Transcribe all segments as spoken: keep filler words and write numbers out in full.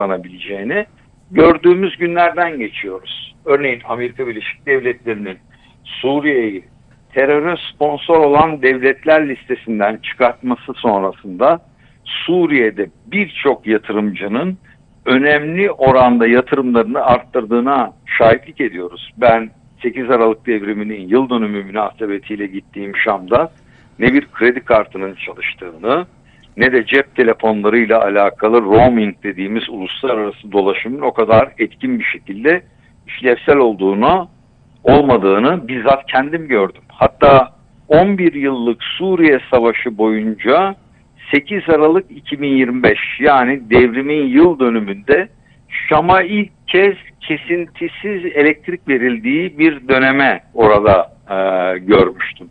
sonuçlanabileceğini gördüğümüz günlerden geçiyoruz. Örneğin Amerika Birleşik Devletleri'nin Suriye'yi teröre sponsor olan devletler listesinden çıkartması sonrasında Suriye'de birçok yatırımcının önemli oranda yatırımlarını arttırdığına şahitlik ediyoruz. Ben sekiz Aralık devriminin yıl dönümü münasebetiyle gittiğim Şam'da ne bir kredi kartının çalıştığını ne de cep telefonlarıyla alakalı roaming dediğimiz uluslararası dolaşımın o kadar etkin bir şekilde işlevsel olduğunu, olmadığını bizzat kendim gördüm. Hatta on bir yıllık Suriye Savaşı boyunca sekiz Aralık iki bin yirmi beş yani devrimin yıl dönümünde Şam'a ilk kez kesintisiz elektrik verildiği bir döneme orada e, görmüştüm.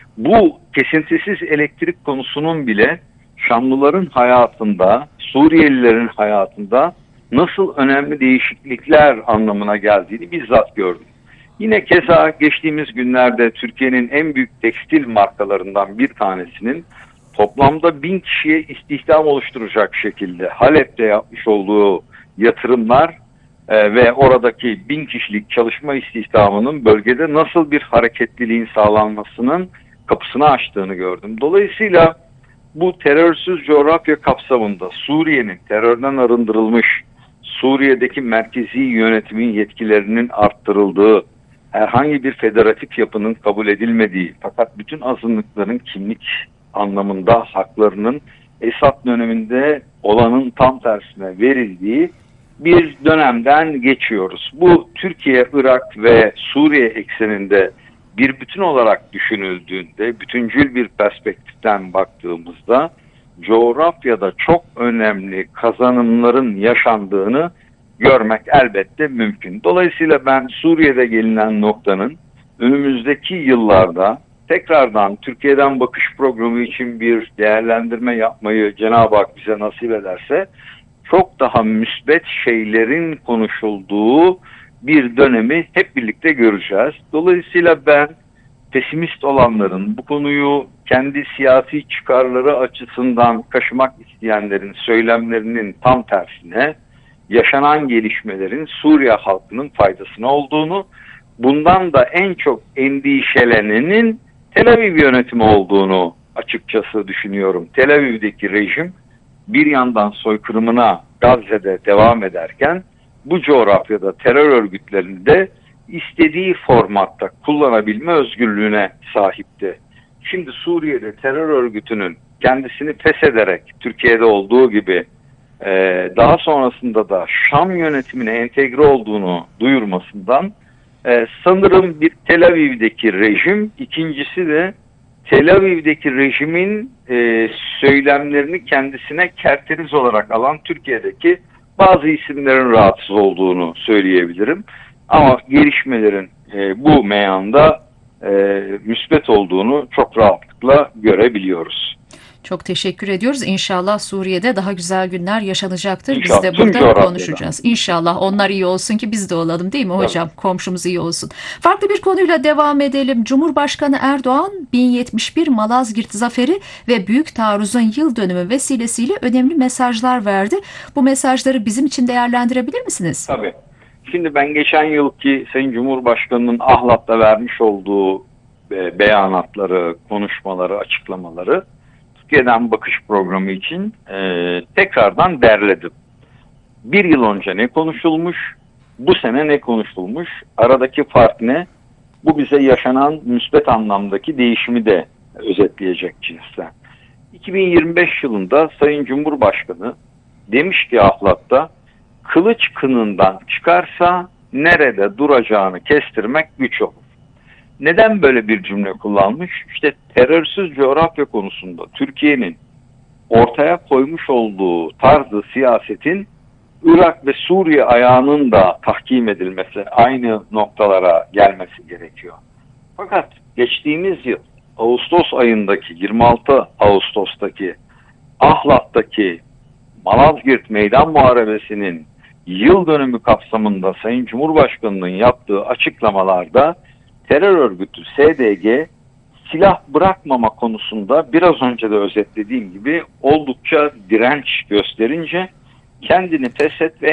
Bu kesintisiz elektrik konusunun bile Şamlıların hayatında, Suriyelilerin hayatında nasıl önemli değişiklikler anlamına geldiğini bizzat gördüm. Yine keza geçtiğimiz günlerde Türkiye'nin en büyük tekstil markalarından bir tanesinin toplamda bin kişiye istihdam oluşturacak şekilde Halep'te yapmış olduğu yatırımlar e, ve oradaki bin kişilik çalışma istihdamının bölgede nasıl bir hareketliliğin sağlanmasının kapısını açtığını gördüm. Dolayısıyla bu terörsüz coğrafya kapsamında Suriye'nin terörden arındırılmış, Suriye'deki merkezi yönetimin yetkilerinin arttırıldığı, herhangi bir federatif yapının kabul edilmediği fakat bütün azınlıkların kimlik anlamında haklarının Esad döneminde olanın tam tersine verildiği bir dönemden geçiyoruz. Bu Türkiye, Irak ve Suriye ekseninde bir bütün olarak düşünüldüğünde, bütüncül bir perspektiften baktığımızda coğrafyada çok önemli kazanımların yaşandığını görmek elbette mümkün. Dolayısıyla ben Suriye'de gelinen noktanın önümüzdeki yıllarda tekrardan Türkiye'den bakış programı için bir değerlendirme yapmayı Cenab-ı Hak bize nasip ederse çok daha müsbet şeylerin konuşulduğu bir dönemi hep birlikte göreceğiz. Dolayısıyla ben pesimist olanların, bu konuyu kendi siyasi çıkarları açısından kaşımak isteyenlerin söylemlerinin tam tersine yaşanan gelişmelerin Suriye halkının faydasına olduğunu, bundan da en çok endişelenenin Tel Aviv yönetimi olduğunu açıkçası düşünüyorum. Tel Aviv'deki rejim bir yandan soykırımına Gazze'de devam ederken bu coğrafyada terör örgütlerini de istediği formatta kullanabilme özgürlüğüne sahipti. Şimdi Suriye'de terör örgütünün kendisini feshederek Türkiye'de olduğu gibi e, daha sonrasında da Şam yönetimine entegre olduğunu duyurmasından e, sanırım bir Tel Aviv'deki rejim, ikincisi de Tel Aviv'deki rejimin e, söylemlerini kendisine kerteriz olarak alan Türkiye'deki bazı isimlerin rahatsız olduğunu söyleyebilirim. Ama gelişmelerin e, bu meyanda e, müsbet olduğunu çok rahatlıkla görebiliyoruz. Çok teşekkür ediyoruz. İnşallah Suriye'de daha güzel günler yaşanacaktır. İnşallah. Biz de burada konuşacağız. İnşallah onlar iyi olsun ki biz de olalım, değil mi hocam? Evet. Komşumuz iyi olsun. Farklı bir konuyla devam edelim. Cumhurbaşkanı Erdoğan bin yetmiş bir Malazgirt Zaferi ve Büyük Taarruz'un yıl dönümü vesilesiyle önemli mesajlar verdi. Bu mesajları bizim için değerlendirebilir misiniz? Tabii. Şimdi ben geçen yılki Sayın Cumhurbaşkanı'nın Ahlat'ta vermiş olduğu beyanatları, konuşmaları, açıklamaları Türkiye'den bakış programı için e, tekrardan derledim. Bir yıl önce ne konuşulmuş, bu sene ne konuşulmuş, aradaki fark ne? Bu bize yaşanan müsbet anlamdaki değişimi de özetleyecek cinsten. iki bin yirmi beş yılında Sayın Cumhurbaşkanı demiş ki Ahlat'ta, kılıç kınından çıkarsa nerede duracağını kestirmek güç olur. Neden böyle bir cümle kullanmış? İşte terörsüz coğrafya konusunda Türkiye'nin ortaya koymuş olduğu tarzı siyasetin Irak ve Suriye ayağının da tahkim edilmesi, aynı noktalara gelmesi gerekiyor. Fakat geçtiğimiz yıl Ağustos ayındaki, yirmi altı Ağustos'taki Ahlat'taki Malazgirt Meydan Muharebesi'nin yıl dönümü kapsamında Sayın Cumhurbaşkanı'nın yaptığı açıklamalarda terör örgütü S D G silah bırakmama konusunda biraz önce de özetlediğim gibi oldukça direnç gösterince kendini feshet ve